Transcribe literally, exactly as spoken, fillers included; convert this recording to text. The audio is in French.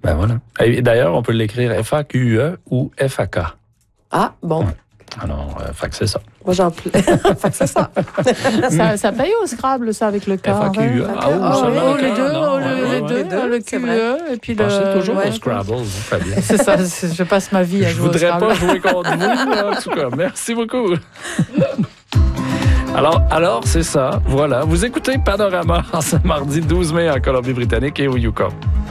Ben voilà. Et d'ailleurs, on peut l'écrire F A Q U E ou F A K. Ah, bon. Ouais. Alors, euh, fait que c'est ça. Moi, j'en plais. Fait que c'est ça. ça. Ça paye au Scrabble, ça, avec le K. F A Q U E. Ah, Ah, oh, oh, seulement oh, le les K, deux, non, oh, ouais, les ouais, deux, ouais. deux, le c'est Q vrai. E, et puis le... Pensez toujours ouais. au Scrabble, vous, Fabien. C'est ça, c'est, je passe ma vie à Je jouer au voudrais Scrabble. pas jouer contre vous, en tout cas. Merci beaucoup. Alors, alors c'est ça. Voilà. Vous écoutez Panorama en ce mardi douze mai en Colombie-Britannique et au Yukon.